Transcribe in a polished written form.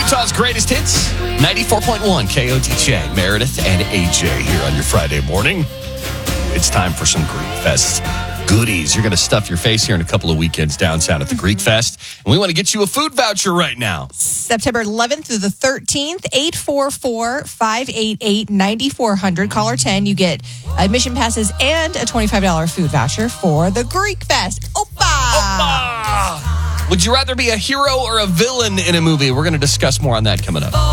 Utah's greatest hits, 94.1 KOTJ. Meredith and AJ here on your Friday morning. It's time for some Greek Fest goodies. You're going to stuff your face here in a couple of weekends downtown at the Greek Fest. And we want to get you a food voucher right now. September 11th through the 13th, 844-588-9400. Caller 10, you get admission passes and a $25 food voucher for the Greek Fest. Opa! Would you rather be a hero or a villain in a movie? We're going to discuss more on that coming up.